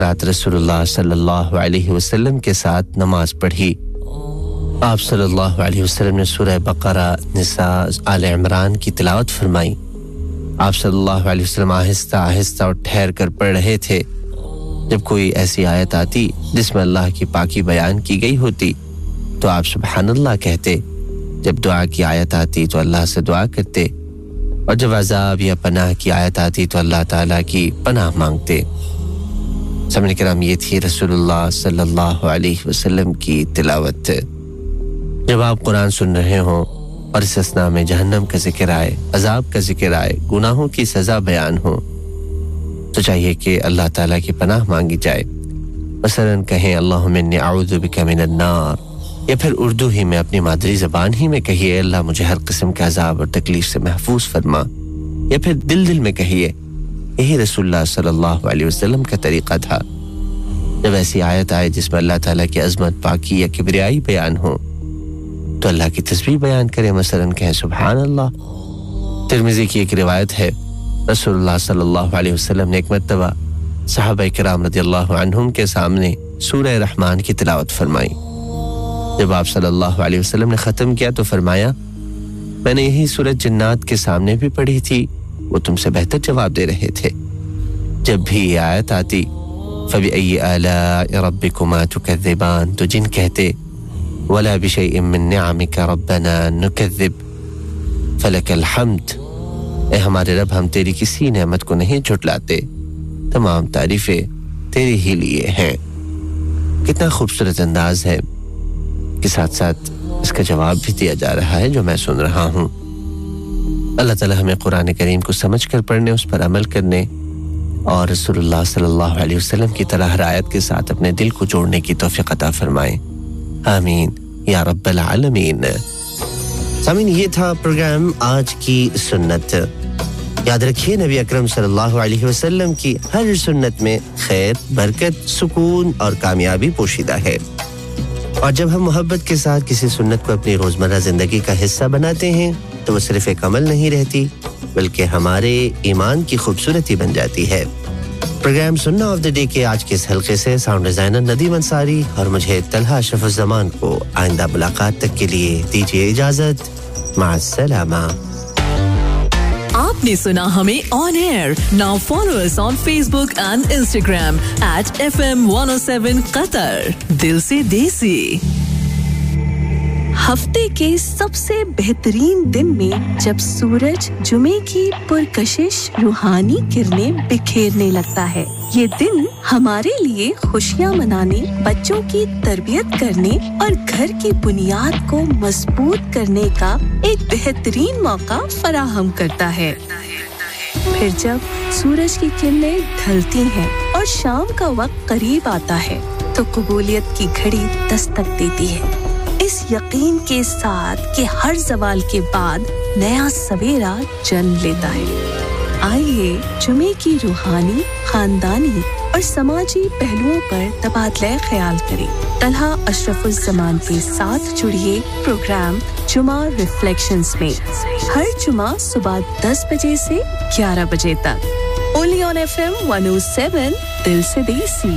रात रसूलुल्लाह सल्लल्लाहु अलैहि वसल्लम के साथ नमाज पढ़ी। आप सल्लल्लाहु अलैहि वसल्लम ने सूरह बकरा, निसा, आल इमरान की तिलावत फरमाई। आप सल्लल्लाहु अलैहि वसल्लम आहिस्ता आहिस्ता और ठहर कर पढ़ रहे थे। जब कोई ऐसी आयत आती जिसमें अल्लाह की पाकी बयान की गई होती तो आप सुभान अल्लाह कहते। जब दुआ की आयत आती तो अल्लाह से दुआ करते, और जब अज़ाब या पनाह की आयत आती तो अल्लाह ताला की पनाह मांगते। सामने किराम, ये थी रसूलुल्लाह सल्लल्लाहु अलैहि वसल्लम की तिलावत। जब आप कुरान सुन रहे हों और इस असना में जहन्नम का जिक्र आए, अजाब का जिक्र आए, गुनाहों की सजा बयान हो, तो चाहिए कि अल्लाह ताला की पनाह मांगी जाए। मसलन कहें अल्लाहुम्मा इन्नी अऊज़ु बिका मिनन नार, या फिर उर्दू ही में अपनी मादरी ज़बान ही में कहिए अल्लाह मुझे हर किस्म के अजाब और तकलीफ से महफूज फरमा, या फिर दिल दिल में कहिए। यही रसूलुल्लाह सल्लल्लाहु अलैहि वसल्लम का तरीका था। जब ऐसी आयत आए जिसमें अल्लाह ताला की अज़मत, पाकी या किबरियाई बयान हो तो अल्लाह की तस्बीह बयान करें। मसलन कहें सुभान अल्लाह। तिरमिज़ी की एक रिवायत है, रसूलुल्लाह सल्लल्लाहु अलैहि वसल्लम ने एक मर्तबा सहाबा किराम रज़ियल्लाहु अन्हुम के सामने सूरह रहमान की तिलावत फरमाई। जब आप सल्लल्लाहु अलैहि वसल्लम ने ख़त्म किया तो फरमाया, मैंने यही सूरह जन्नात के सामने भी पढ़ी थी, वो तुमसे बेहतर जवाब दे रहे थे। जब भी ये आयत आती फ़बिअय्यि आलाइ रब्बिकुमा तुकज़्ज़िबान, तो जिन कहते वला बिशैइन मिन निअमिका रब्बना नुकज़्ज़िब फलकल हम्द, ए हमारे रब हम तेरी किसी नेमत को नहीं झुटलाते, तमाम तारीफें तेरे ही लिए हैं। कितना खूबसूरत अंदाज है के साथ साथ इसका जवाब भी दिया जा रहा है जो मैं सुन रहा हूँ। अल्लाह ताला हमें कुरान करीम को समझकर पढ़ने, उस पर अमल करने और रसूलुल्लाह सल्लल्लाहु अलैहि वसल्लम की तरह हर आयत के साथ अपने दिल को जोड़ने की तौफीक अता फरमाए। आमीन या रब्बल आलमीन। सामीन, ये था प्रोग्राम आज की सुन्नत। याद रखिए नबी अकरम सल्लल्लाहु अलैहि वसल्लम की हर सुन्नत में खैर, बरकत, सुकून और कामयाबी पोशीदा है। और जब हम मोहब्बत के साथ किसी सुन्नत को अपनी रोजमर्रा जिंदगी का हिस्सा बनाते हैं तो वो सिर्फ एक अमल नहीं रहती बल्कि हमारे ईमान की खूबसूरती बन जाती है। प्रोग्राम सुन्ना ऑफ द डे के आज के इस हल्के से साउंड डिजाइनर नदीम अंसारी और मुझे तलहा अशरफुज़्ज़मान को आइंदा मुलाकात तक के लिए दीजिए इजाजत। माअस्सलामा। आपने सुना हमें on air. Now follow us on Facebook and Instagram @FM107 Qatar। दिल से देसी। हफ्ते के सबसे बेहतरीन दिन में जब सूरज जुमे की पुरकशिश रूहानी किरणें बिखेरने लगता है, ये दिन हमारे लिए खुशियां मनाने, बच्चों की तरबियत करने और घर की बुनियाद को मजबूत करने का एक बेहतरीन मौका फराहम करता है। फिर जब सूरज की किरणें ढलती हैं और शाम का वक्त करीब आता है तो कबूलियत की घड़ी दस्तक देती है, इस यकीन के साथ कि हर ज़वाल के बाद नया सवेरा जन्म लेता है। आइए जुमे की रूहानी, खानदानी और समाजी पहलुओं पर तबादला ख्याल करें। तलहा अशरफुज़्ज़मान के साथ जुड़िए प्रोग्राम जुमा रिफ्लेक्शंस में हर जुमा सुबह 10 बजे से 11 बजे तक। ओनली ऑन FM 107 दिल से देसी।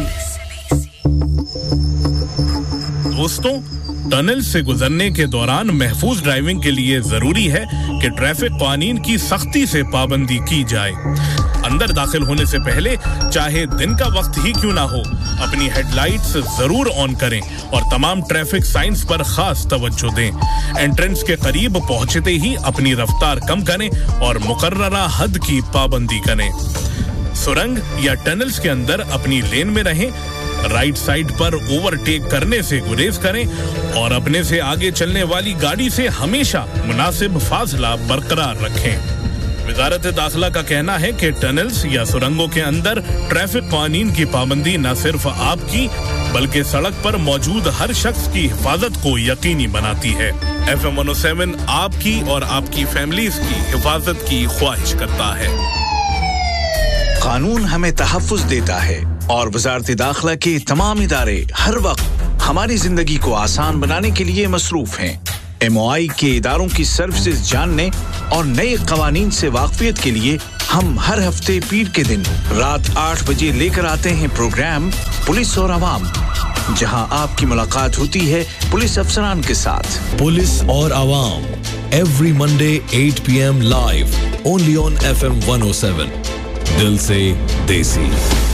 दोस्तों, टनल से गुजरने के दौरान महफूज ड्राइविंग के लिए जरूरी है कि ट्रैफिक कानून की सख्ती से पाबंदी की जाए। अंदर दाखिल होने से पहले चाहे दिन का वक्त ही क्यों ना हो, अपनी हेडलाइट्स जरूर ऑन करें और तमाम ट्रैफिक साइंस पर खास तवज्जो दें। एंट्रेंस के करीब पहुंचते ही अपनी रफ्तार कम करें और मुकर्ररा हद की पाबंदी करें। सुरंग या टनल्स के अंदर अपनी लेन में रहें, राइट साइड पर ओवरटेक करने से गुरेज करें और अपने से आगे चलने वाली गाड़ी से हमेशा मुनासिब फासला बरकरार रखें। वजारत दाखिला का कहना है कि टनल्स या सुरंगों के अंदर ट्रैफिक कानून की पाबंदी न सिर्फ आपकी बल्कि सड़क पर मौजूद हर शख्स की हिफाजत को यकीनी बनाती है। FM 107 आपकी और आपकी फैमिलीज की हिफाजत की ख्वाहिश करता है। कानून हमें तहफ़्फ़ुज़ देता है और वज़ारत दाखिला के तमाम इदारे हर वक्त हमारी जिंदगी को आसान बनाने के लिए मसरूफ हैं। MOI के इदारों की सर्विसेज जानने और नए क़वानीन से वाक़फ़ियत के लिए हम हर हफ्ते पीर के दिन रात 8 बजे लेकर आते हैं प्रोग्राम पुलिस और आवाम, जहां आपकी मुलाकात होती है पुलिस अफसरान के साथ। पुलिस और आवाम every Monday 8 p.m. live only on FM 107. दिल से देसी।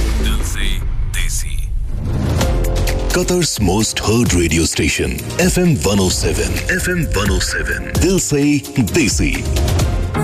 Qatar's most heard radio station, FM 107. FM 107. Dil se Desi.